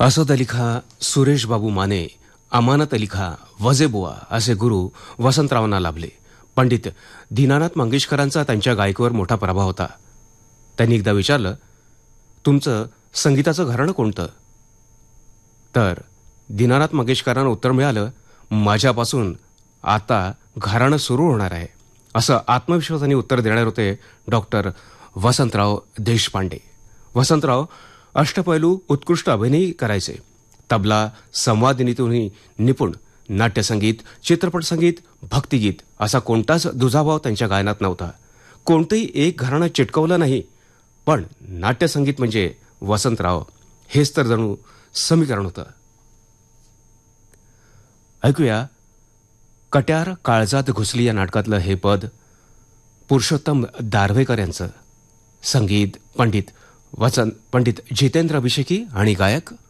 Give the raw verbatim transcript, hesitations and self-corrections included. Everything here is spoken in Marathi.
असद अली खां, सुरेश बाबू माने, अमानत अली खां, वजेबुवा असे गुरु वसंतरावांना लाभले. पंडित दीनानाथ मंगेशकरांचा त्यांच्या गायकीवर मोठा प्रभाव होता. त्यांनी एकदा विचारलं, तुमचं संगीताचं घराणं कोणतं? तर दीनानाथ मंगेशकरांना उत्तर मिळालं, माझ्यापासून आता घराणं सुरू होणार आहे. असं आत्मविश्वासाने उत्तर देणार होते डॉक्टर वसंतराव देशपांडे. वसंतराव अष्टपैलू उत्कृष्ट अभिनय करायचे. तबला संवादिनीतूनही निपुण. नाट्यसंगीत, चित्रपट संगीत, भक्तिगीत असा कोणताच दुजाभाव त्यांच्या गायनात नव्हता. कोणतंही एक घराणं चिटकवलं नाही. पण नाट्यसंगीत म्हणजे वसंतराव हेच तर जणू समीकरण होतं. ऐकूया कट्यार काळजात घुसली या नाटकातलं हे पद पुरुषोत्तम दारव्हेकर यांचं. संगीत पंडित वसंत पंडित जितेंद्र अभिषेकी आणि गायक